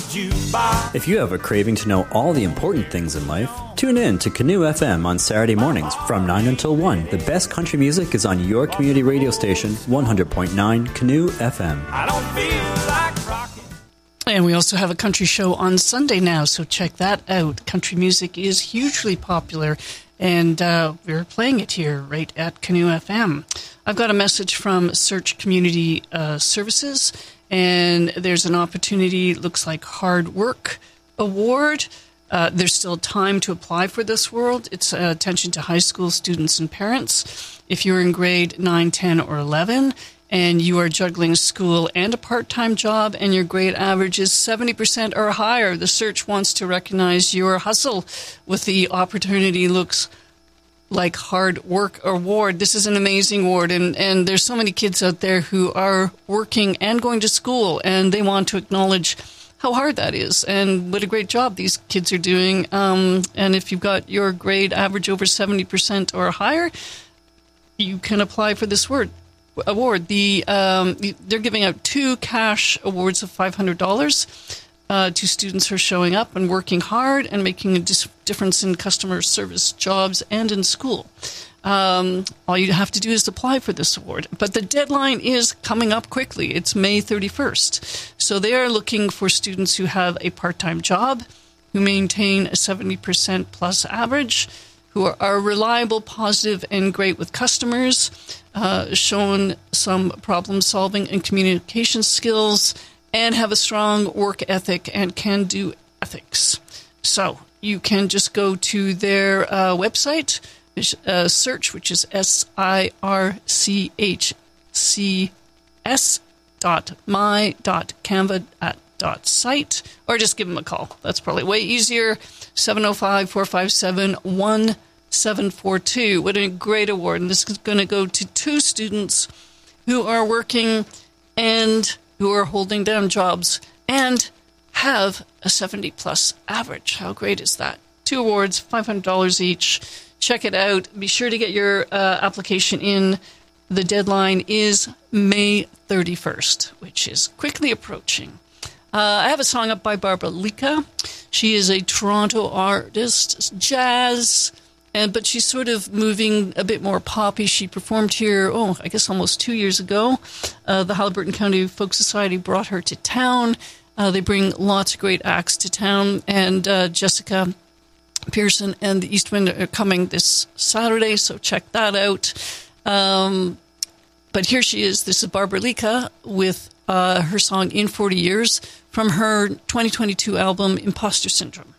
jukebox. If you have a craving to know all the important things in life, tune in to Canoe FM on Saturday mornings from 9 until 1. The best country music is on your community radio station, 100.9 Canoe FM. I don't feel like rocking. And we also have a country show on Sunday now, so check that out. Country music is hugely popular, and we're playing it here right at Canoe FM. I've got a message from Search Community Services, and there's an opportunity, looks like Hard Work Award. There's still time to apply for this award. It's attention to high school students and parents. If you're in grade 9, 10, or 11, and you are juggling school and a part-time job, and your grade average is 70% or higher, the search wants to recognize your hustle with the opportunity looks like Hard Work Award. This is an amazing award, and there's so many kids out there who are working and going to school, and they want to acknowledge how hard that is and what a great job these kids are doing. And if you've got your grade average over 70% or higher, you can apply for this award. They're giving out 2 cash awards of $500 to students who are showing up and working hard and making a difference in customer service jobs and in school. All you have to do is apply for this award. But the deadline is coming up quickly. It's May 31st. So they are looking for students who have a part-time job, who maintain a 70% plus average, who are reliable, positive, and great with customers, shown some problem-solving and communication skills, and have a strong work ethic and can-do ethics. So you can just go to their website, search, which is sirchcs.my.canva.site, or just give them a call. That's probably way easier. 705-457-1742. What a great award. And this is going to go to 2 students who are working and who are holding down jobs and have a 70-plus average. How great is that? 2 awards, $500 each. Check it out. Be sure to get your application in. The deadline is May 31st, which is quickly approaching. I have a song up by Barbara Lika. She is a Toronto artist, jazz, but she's sort of moving a bit more poppy. She performed here, I guess almost 2 years ago. The Haliburton County Folk Society brought her to town. They bring lots of great acts to town, and Jessica Pearson and the East Wind are coming this Saturday, so check that out. But here she is. This is Barbara Lika with her song In 40 Years from her 2022 album Imposter Syndrome.